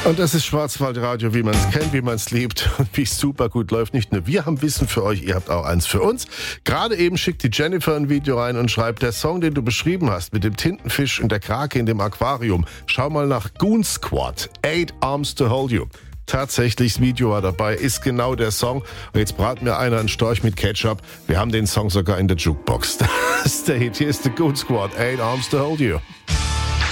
Und das ist Schwarzwaldradio, wie man es kennt, wie man es liebt und wie es super gut läuft. Nicht nur wir haben Wissen für euch, ihr habt auch eins für uns. Gerade eben schickt die Jennifer ein Video rein und schreibt, der Song, den du beschrieben hast, mit dem Tintenfisch und der Krake in dem Aquarium. Schau mal nach Goon Squad, 8 Arms to Hold You. Tatsächlich, das Video war dabei, ist genau der Song. Und jetzt braten mir einer einen Storch mit Ketchup. Wir haben den Song sogar in der Jukebox. Das ist der Hit. Hier ist der Goon Squad, 8 Arms to Hold You.